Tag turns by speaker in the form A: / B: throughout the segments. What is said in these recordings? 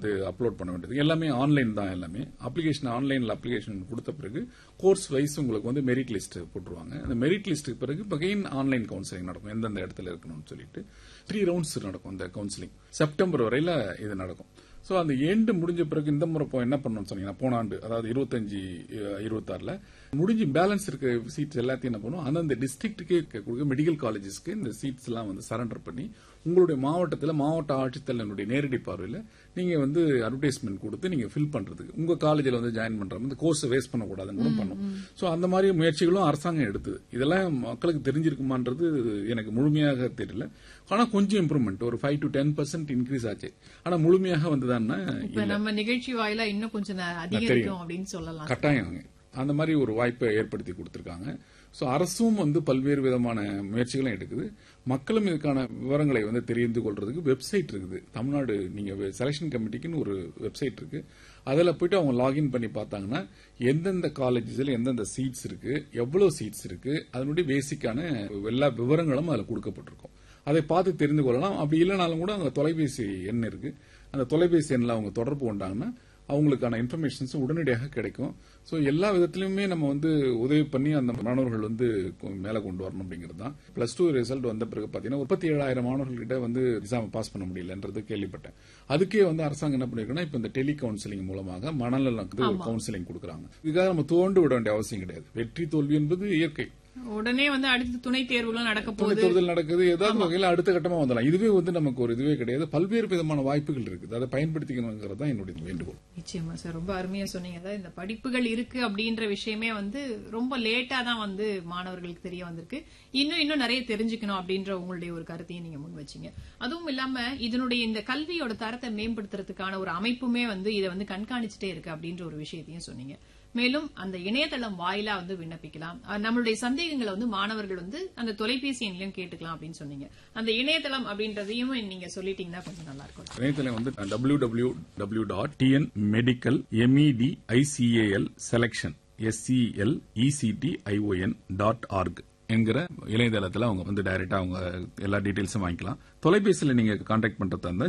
A: வந்து அப்லோட் பண்ண வேண்டியது. எல்லாமே ஆன்லைன் தான். எல்லாமே அப்ளிகேஷன் ஆன்லைன்ல அப்ளிகேஷன் கொடுத்த பிறகு கோர்ஸ் வைஸ் உங்களுக்கு வந்து மெரிட் லிஸ்ட் போட்டுருவாங்க. அந்த மெரிட் லிஸ்ட்டுக்கு பிறகு அகைன் ஆன்லைன் கவுன்சிலிங் நடக்கும். எந்தெந்த இடத்துல இருக்கணும்னு சொல்லிட்டு 3 ரவுண்ட்ஸ் நடக்கும் அந்த கவுன்சிலிங். செப்டம்பர் வரையில இது நடக்கும். சோ அந்த எண்டு முடிஞ்ச பிறகு இந்த முறை என்ன பண்ணணும்னு சொன்னீங்கன்னா, போன ஆண்டு அதாவது 25-26ல முடிஞ்சு பேலன்ஸ் இருக்க சீட்ஸ் எல்லாத்தையும் என்ன பண்ணுவோம், அந்தந்த டிஸ்ட்ரிக்ட்டுக்கே இருக்கக்கூடிய மெடிக்கல் காலேஜஸ்க்கு இந்த சீட்ஸ் எல்லாம் வந்து சரண்டர் பண்ணி உங்களுடைய மாவட்டத்தில் மாவட்ட ஆட்சித்தலைவருடைய நேரடி பார்வையில் நீங்க வந்து அட்வர்டைஸ்மெண்ட் கொடுத்து நீங்க ஃபில் பண்றதுக்கு உங்க காலேஜில் வந்து ஜாயின் பண்ற இந்த கோர்ஸை வேஸ்ட் பண்ணக்கூடாதுன்னு கூட பண்ணும். சோ அந்த மாதிரி முயற்சிகளும் அரசாங்கம் எடுத்தது. இதெல்லாம் மக்களுக்கு தெரிஞ்சிருக்குமான்றது எனக்கு முழுமையாக தெரியல. ஆனா கொஞ்சம் இம்ப்ரூவ்மெண்ட் ஒரு 5 to 10% இன்க்ரீஸ் ஆச்சு. ஆனா முழுமையாக வந்ததான்னா
B: நம்ம நிகழ்ச்சி வாயிலா இன்னும் கொஞ்சம் அதிகரிக்கும் அப்படின்னு சொல்லலாம்.
A: கட்டாயம் அந்த மாதிரி ஒரு வாய்ப்பை ஏற்படுத்தி கொடுத்திருக்காங்க. சோ அரசும் வந்து பல்வேறு விதமான முயற்சிகளும் எடுக்குது. மக்களும் இதுக்கான விவரங்களை வந்து தெரிந்து கொள்றதுக்கு வெப்சைட் இருக்குது. தமிழ்நாடு நீங்க செலக்ஷன் கமிட்டிக்குன்னு ஒரு வெப்சைட் இருக்கு. அதில் போயிட்டு அவங்க லாகின் பண்ணி பார்த்தாங்கன்னா எந்தெந்த காலேஜஸ்ல எந்தெந்த சீட்ஸ் இருக்கு, எவ்வளவு சீட்ஸ் இருக்கு, அதனுடைய பேசிக்கான எல்லா விவரங்களும் அதில் கொடுக்கப்பட்டிருக்கும். அதை பார்த்து தெரிந்து கொள்ளலாம். அப்படி இல்லைனாலும் கூட அங்க தொலைபேசி எண் இருக்கு. அந்த தொலைபேசி எண்ணில் அவங்க தொடர்பு கொண்டாங்கன்னா அவங்களுக்கான இன்ஃபர்மேஷன்ஸ் உடனடியாக கிடைக்கும். சோ எல்லா விதத்திலுமே நம்ம வந்து உதவி பண்ணி அந்த மாணவர்கள் வந்து மேல கொண்டு வரணும் அப்படிங்கிறது தான். +2 ரிசல்ட் வந்த பிறகு பாத்தீங்கன்னா 37,000 மாணவர்கள் கிட்ட வந்து எக்ஸாம் பாஸ் பண்ண முடியலன்றது கேள்விப்பட்டேன். அதுக்கே வந்து அரசாங்கம் என்ன பண்ணிருக்குன்னா இப்ப இந்த டெலி கவுன்சிலிங் மூலமாக மனநலனுக்கு கவுன்சிலிங் கொடுக்கறாங்க. இதுக்காக நம்ம தோண்டு விட வேண்டிய அவசியம் கிடையாது. வெற்றி தோல்வி என்பது இயற்கை.
B: உடனே வந்து அடுத்த துணை தேர்வுகளும்
A: நடக்குது. ஏதாவது வகையில் அடுத்த கட்டமா வந்துடலாம். இதுவே வந்து நமக்கு ஒரு இதுவே கிடையாது. பல்வேறு விதமான வாய்ப்புகள் இருக்குது. அதை பயன்படுத்திக்கணுங்கிறது தான் என்னுடைய வேண்டுகோள்.
B: நிச்சயமா சார், ரொம்ப அருமையா சொன்னீங்க. அதாவது இந்த படிப்புகள் இருக்கு அப்படின்ற விஷயமே வந்து ரொம்ப லேட்டா தான் வந்து மாணவர்களுக்கு தெரிய வந்திருக்கு. இன்னும் நிறைய தெரிஞ்சுக்கணும் அப்படின்ற உங்களுடைய ஒரு கருத்தையும் நீங்க முன் வச்சீங்க. அதுவும் இல்லாம இதனுடைய இந்த கல்வியோட தரத்தை மேம்படுத்துறதுக்கான ஒரு அமைப்புமே வந்து இதை வந்து கண்காணிச்சுட்டே இருக்கு அப்படின்ற ஒரு விஷயத்தையும் சொன்னீங்க. மேலும் அந்த இணையதளம் வாயிலா வந்து விண்ணப்பிக்கலாம். நம்மளுடைய சந்தேகங்களை வந்து மாணவர்கள் வந்து அந்த தொலைபேசி எண்ணிலையும் கேட்டுக்கலாம் அப்படின்னு சொன்னீங்க. அந்த இணையதளம் அப்படின்றதையும் நீங்க சொல்லிட்டீங்கன்னா கொஞ்சம் நல்லா இருக்கும்.
A: இணையதளம் வந்து www.tnmedical selection.org என்கிற இணையதளத்தில் அவங்க வந்து டைரக்டா அவங்க எல்லா டீடைல்ஸும் வாங்கிக்கலாம். தொலைபேசியில் நீங்க கான்டாக்ட் பண்றதா இருந்தா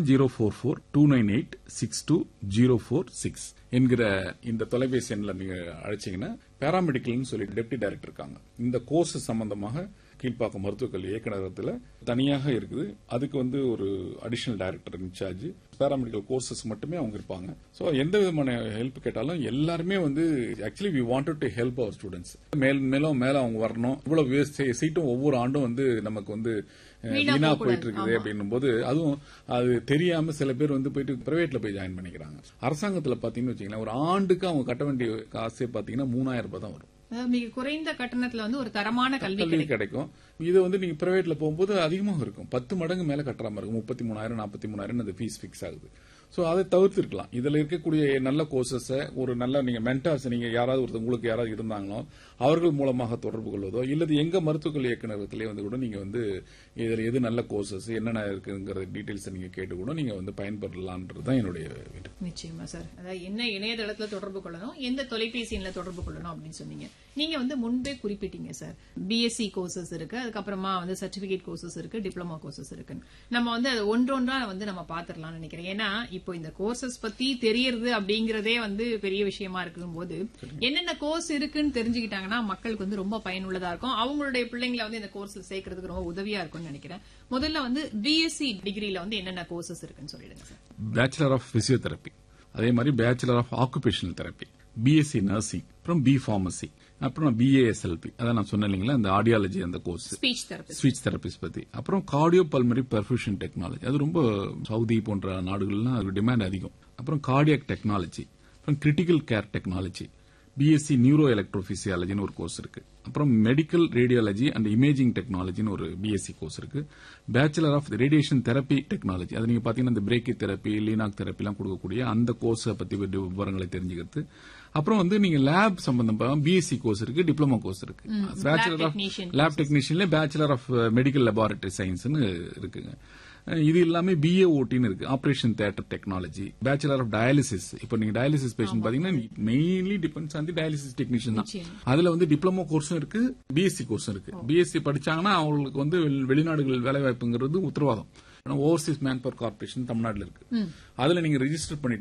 A: 044-298-62046 என்கிற இந்த தொலைபேசி எண்ணில் நீங்க அழைச்சீங்கன்னா பாராமெடிக்கல்னு சொல்லி டெப்டி டைரக்டர் இருக்காங்க. இந்த கோர்ஸ் சம்பந்தமாக கீழ்ப்பாக்கம் மருத்துவக் கல்வி இயக்குநரகத்தில் தனியாக இருக்குது. அதுக்கு வந்து ஒரு additional director incharge. Paramedical courses மட்டுமே அவங்க இருப்பாங்க. சோ எந்த விதமான ஹெல்ப் கேட்டாலும் எல்லாருமே வந்து actually we wanted to help our students. மேல அவங்க வரணும். இவ்வளவு சீட்டும் ஒவ்வொரு ஆண்டும் வந்து நமக்கு வந்து வீணா போயிட்டு இருக்குது அப்படின்னும் போது அதுவும் அது தெரியாம சில பேர் வந்து போயிட்டு பிரைவேட்ல போய் ஜாயின் பண்ணிக்கிறாங்க. அரசாங்கத்துல பாத்தீங்கன்னு வச்சீங்கன்னா ஒரு ஆண்டுக்கு அவங்க கட்ட வேண்டிய காசே பாத்தீங்கன்னா 3,000 ரூபாய் தான் வரும்.
B: மிக குறைந்த கட்டணத்துல வந்து ஒரு தரமான கல்வி கிடைக்கும்.
A: இது வந்து நீங்க பிரைவேட்ல போகும்போது அதிகமாக இருக்கும். 10 மடங்கு மேல கட்டுற மாதிரி இருக்கும். 33,000 43,000 அந்த ஃபீஸ் பிக்ஸ் ஆகுது. சோ அதை தவிர்த்திருக்கலாம். இதுல இருக்கக்கூடிய நல்ல கோர்சஸ் ஒரு நல்ல நீங்க மென்டார்ஸ் நீங்க யாராவது உங்களுக்கு யாராவது இருந்தாங்களோ அவர்கள் மூலமாக தொடர்பு கொள்வதோ இல்லது எங்க மருத்துவக் கல்வி இயக்குநரகத்திலே வந்து கூட நீங்க வந்து இதுல எது நல்ல கோர்சஸ் என்னென்ன இருக்குங்கிற டீடைல்ஸ் நீங்க கேட்டு கூட நீங்க வந்து பயன்பெறலாம்ன்றதுதான் என்னுடைய வேண்டுகோள்.
B: நிச்சயமா சார். அதாவது என்ன இணையதளத்துல தொடர்பு கொள்ளணும், எந்த தொலைபேசியில தொடர்பு கொள்ளணும் அப்படின்னு சொன்னீங்க. நீங்க வந்து முன்பே குறிப்பிட்டீங்க சார், பிஎஸ்சி கோர்சஸ் இருக்கு, அதுக்கப்புறமா வந்து சர்டிபிகேட் கோர்சஸ் இருக்கு, டிப்ளமா கோர்சஸ் இருக்கு. நம்ம வந்து அது ஒன்றொன்றா வந்து நம்ம பாத்துடலாம்னு நினைக்கிறேன். ஏன்னா இப்போ இந்த கோர்சஸ் பத்தி தெரியறது அப்படிங்கறதே வந்து பெரிய விஷயமா இருக்கும் போது என்னென்ன கோர்ஸ் இருக்குன்னு தெரிஞ்சுக்கிட்டாங்கன்னா மக்களுக்கு வந்து ரொம்ப பயனுள்ளதா இருக்கும். அவங்களுடைய பிள்ளைங்களை வந்து இந்த கோர்ஸ்ல சேர்க்கறதுக்கு ரொம்ப உதவியா இருக்கும்னு நினைக்கிறேன். முதல்ல வந்து பிஎஸ்சி டிகிரில வந்து என்னென்ன கோர்சஸ் இருக்குன்னு சொல்லிடுங்க சார்.
A: பேச்சுலர் ஆஃப் பிசியோதெரபி, அதே மாதிரி bachelor of occupational therapy, BSc nursing, அப்புறம் பி பார்மசி, அப்புறம் பிஏஎஸ்எல்பி அதான் நான் சொன்னேன் இல்லைங்களா, இந்த ஆடியாலஜி அந்த கோர்ஸ், ஸ்பீச் தெரபிஸ்ட் பத்தி, அப்புறம் கார்டியோ பல்மரி பெர்ஃபியூஷன் டெக்னாலஜி, அது ரொம்ப சவுதி போன்ற நாடுகள்லாம் அது டிமாண்ட் அதிகம். அப்புறம் கார்டியாக் டெக்னாலஜி, அப்புறம் critical care technology, BSc neuro எலக்ட்ரோபிசியாலஜின்னு ஒரு கோர்ஸ் இருக்கு. அப்புறம் மெடிக்கல் ரேடியாலஜி அண்ட் இமேஜிங் டெக்னாலஜின்னு ஒரு பிஎஸ்சி கோர்ஸ் இருக்கு. Bachelor of radiation therapy technology, அது நீங்க பாத்தீங்கன்னா இந்த பிரேக்கி தெரப்பி, லீனாக் தெரப்பி எல்லாம் கொடுக்கக்கூடிய அந்த கோர்ஸை பத்தி விவரங்களை தெரிஞ்சுக்கிறது. அப்புறம் வந்து நீங்க லேப் சம்பந்தம் பிஎஸ்சி கோர்ஸ் இருக்கு, டிப்ளமோ கோர்ஸ் இருக்கு. Bachelor of lab டெக்னீஷியன்ல bachelor of medical laboratory சயின்ஸ்னு இருக்குங்க. இது எல்லாமே பிஏஓடின்னு இருக்கு, operation theatre technology. Bachelor of dialysis, இப்போ நீங்க டயாலிசிஸ் பேஷண்ட் பாத்தீங்கன்னா mainly depends on the dialysis technician தான். அதுல வந்து டிப்ளமோ கோர்ஸும் இருக்கு, பிஎஸ்சி கோர்ஸும் இருக்கு. பிஎஸ்சி படிச்சாங்கன்னா அவங்களுக்கு வந்து வெளிநாடுகள் வேலை வாய்ப்புங்கிறது உத்தரவாதம். ஓவர்சீஸ் மேன் பவர் கார்பரேஷன் தமிழ்நாட்டில் இருக்கு. அதுல நீங்க ரெஜிஸ்டர் பண்ணி